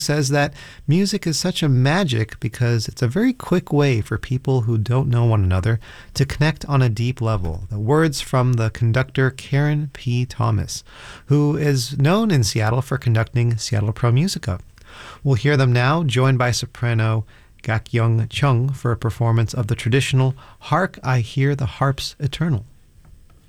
says that music is such a magic because it's a very quick way for people who don't know one another to connect on a deep level. The words from the conductor Karen P. Thomas, who is known in Seattle for conducting Seattle Pro Musica. We'll hear them now, joined by soprano Gak Young Chung for a performance of the traditional Hark I Hear the Harps Eternal.